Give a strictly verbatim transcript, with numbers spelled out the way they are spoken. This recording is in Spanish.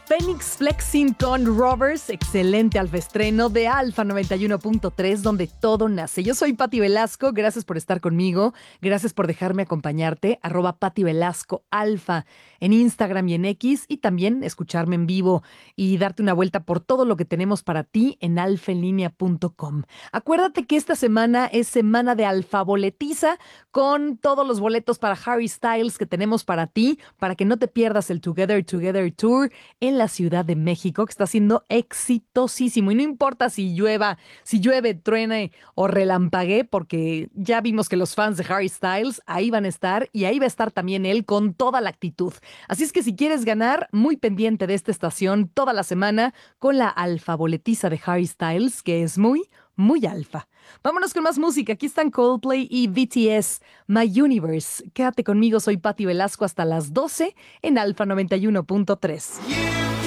Phoenix Flexing con Rovers, excelente alfa estreno de Alfa noventa y uno punto tres, donde todo nace. Yo soy Pati Velasco, gracias por estar conmigo, gracias por dejarme acompañarte, arroba Pati Velasco Alfa en Instagram y en X, y también escucharme en vivo y darte una vuelta por todo lo que tenemos para ti en alfa en línea punto com. Acuérdate que esta semana es semana de Alfa Boletiza, con todos los boletos para Harry Styles que tenemos para ti, para que no te pierdas el Together Together Tour en la Ciudad de México, que está siendo exitosísimo. Y no importa si llueva, si llueve, truene o relampaguee, porque ya vimos que los fans de Harry Styles ahí van a estar, y ahí va a estar también él con toda la actitud. Así es que si quieres ganar, muy pendiente de esta estación toda la semana con la alfa boletiza de Harry Styles, que es muy, muy alfa. Vámonos con más música. Aquí están Coldplay y B T S, My Universe. Quédate conmigo, soy Pati Velasco hasta las doce en Alfa noventa y uno punto tres. Yeah.